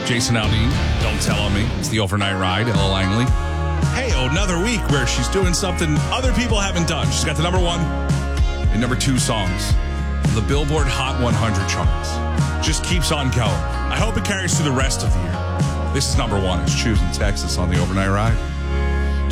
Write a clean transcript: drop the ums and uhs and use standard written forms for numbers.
Jason Aldean, Don't Tell On Me. It's the overnight ride, Ella Langley. Hey, another week where she's doing something other people haven't done. She's got the number 1 and number 2 songs on the Billboard Hot 100 charts. Just keeps on going. I hope it carries through the rest of the year. This is number 1. It's Choosing Texas on the overnight ride.